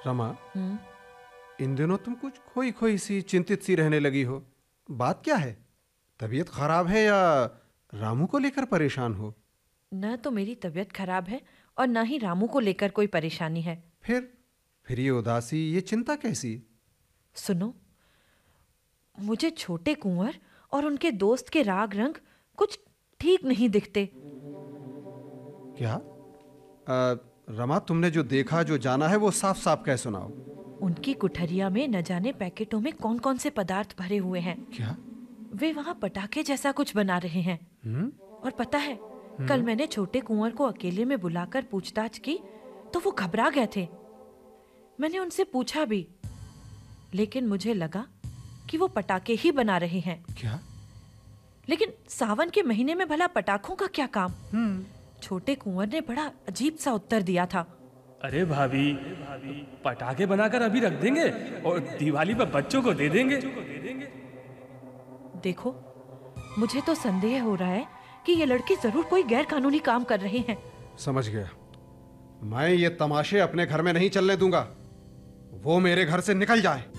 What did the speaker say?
रमा, इन दिनों तुम कुछ खोई खोई सी, चिंतित सी रहने लगी हो। बात क्या है? तबीयत खराब है या रामू को लेकर परेशान हो? न तो मेरी तबीयत खराब है और न ही रामू को लेकर कोई परेशानी है। फिर ये उदासी, ये चिंता कैसी? सुनो, मुझे छोटे कुंवर और उनके दोस्त के राग रंग कुछ ठीक नहीं दिखते। क्या? रमा, तुमने जो देखा, जो जाना है, वो साफ साफ कह सुनाओ। उनकी कुठरिया में न जाने पैकेटों में कौन कौन से पदार्थ भरे हुए हैं। क्या? वे वहां पटाखे जैसा कुछ बना रहे हैं। और पता है, कल मैंने छोटे कुंवर को अकेले में बुलाकर पूछताछ की तो वो घबरा गए थे। मैंने उनसे पूछा भी, लेकिन मुझे लगा कि वो पटाखे ही बना रहे हैं। क्या? लेकिन सावन के महीने में भला पटाखों का क्या काम? छोटे कुंवर ने बड़ा अजीब सा उत्तर दिया था। अरे भाभी, पटाखे बनाकर अभी रख देंगे और दिवाली पर बच्चों को दे देंगे। देखो, मुझे तो संदेह हो रहा है कि ये लड़के जरूर कोई गैर कानूनी काम कर रहे हैं। समझ गया। मैं ये तमाशे अपने घर में नहीं चलने दूंगा। वो मेरे घर से निकल जाए।